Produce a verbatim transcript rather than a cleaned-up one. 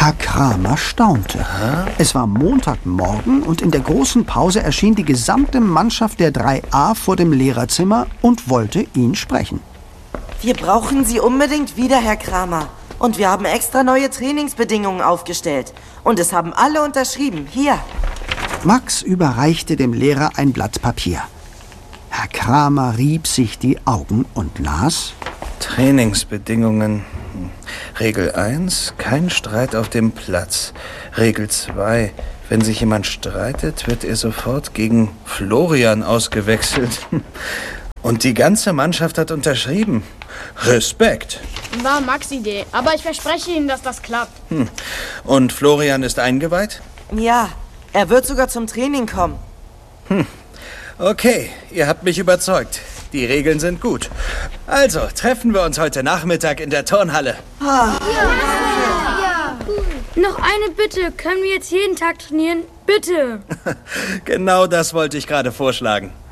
Herr Kramer staunte. Aha. Es war Montagmorgen und in der großen Pause erschien die gesamte Mannschaft der drei a vor dem Lehrerzimmer und wollte ihn sprechen. Wir brauchen Sie unbedingt wieder, Herr Kramer. Und wir haben extra neue Trainingsbedingungen aufgestellt. Und es haben alle unterschrieben. Hier. Max überreichte dem Lehrer ein Blatt Papier. Herr Kramer rieb sich die Augen und las: Trainingsbedingungen. Regel eins, kein Streit auf dem Platz. Regel zwei, wenn sich jemand streitet, wird er sofort gegen Florian ausgewechselt. Und die ganze Mannschaft hat unterschrieben. Respekt. War Max' Idee, aber ich verspreche Ihnen, dass das klappt. Hm. Und Florian ist eingeweiht? Ja, er wird sogar zum Training kommen. Hm. Okay, ihr habt mich überzeugt. Die Regeln sind gut. Also, treffen wir uns heute Nachmittag in der Turnhalle. Ah. Ja. Ja. Noch eine Bitte. Können wir jetzt jeden Tag trainieren? Bitte. Genau das wollte ich gerade vorschlagen.